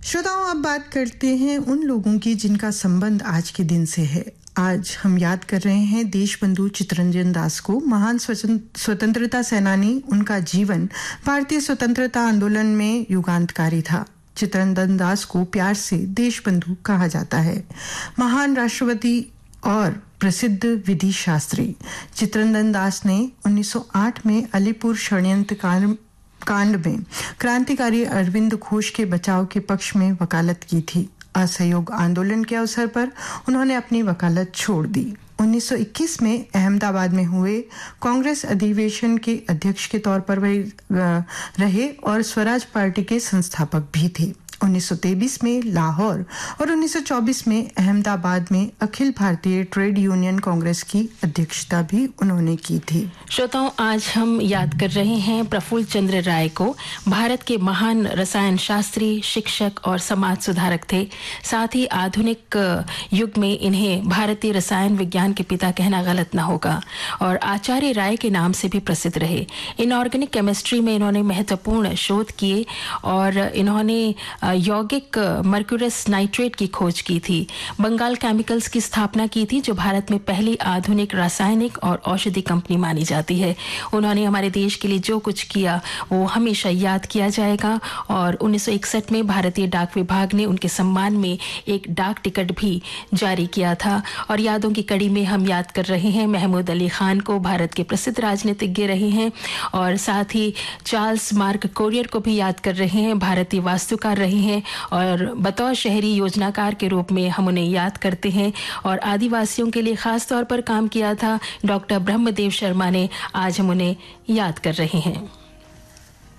श्रोताओं, अब बात करते हैं उन लोगों की जिनका संबंध आज के दिन से है। आज हम याद कर रहे हैं देशबंधु चित्तरंजन दास को, महान स्वतंत्रता सेनानी। उनका जीवन भारतीय स्वतंत्रता आंदोलन में युगांतकारी था। चित्तरंजन दास को प्यार से देशबंधु कहा जाता है। महान राष्ट्रपति और प्रसिद्ध विधि शास्त्री चित्तरंजन दास ने 1908 में अलीपुर षड्यंत्र कांड में क्रांतिकारी अरविंद घोष के बचाव के पक्ष में वकालत की थी। असहयोग आंदोलन के अवसर पर उन्होंने अपनी वकालत छोड़ दी। 1921 में अहमदाबाद में हुए कांग्रेस अधिवेशन के अध्यक्ष के तौर पर वे रहे और स्वराज पार्टी के संस्थापक भी थे। 1923 में लाहौर और 1924 में अहमदाबाद में अखिल भारतीय ट्रेड यूनियन कांग्रेस की अध्यक्षता भी उन्होंने की थी। श्रोताओं, आज हम याद कर रहे हैं प्रफुल्ल चंद्र राय को। भारत के महान रसायन शास्त्री, शिक्षक और समाज सुधारक थे। साथ ही आधुनिक युग में इन्हें भारतीय रसायन विज्ञान के पिता कहना गलत न होगा और आचार्य राय के नाम से भी प्रसिद्ध रहे। इनऑर्गेनिक केमिस्ट्री में इन्होंने महत्वपूर्ण शोध किए और इन्होंने यौगिक मर्क्यूरस नाइट्रेट की खोज की थी। बंगाल केमिकल्स की स्थापना की थी, जो भारत में पहली आधुनिक रासायनिक और औषधि कंपनी मानी जाती है। उन्होंने हमारे देश के लिए जो कुछ किया वो हमेशा याद किया जाएगा और 1961 में भारतीय डाक विभाग ने उनके सम्मान में एक डाक टिकट भी जारी किया था। और यादों की कड़ी में हम याद कर रहे हैं महमूद अली खान को, भारत के प्रसिद्ध राजनीतिज्ञ रहे हैं, और साथ ही चार्ल्स मार्क कोरियर को भी याद कर रहे हैं, भारतीय वास्तुकार रहे हैं और बतौर शहरी योजनाकार के रूप में हम उन्हें याद करते हैं। और आदिवासियों के लिए खास तौर पर काम किया था डॉक्टर ब्रह्मदेव शर्मा ने, आज हम उन्हें याद कर रहे हैं।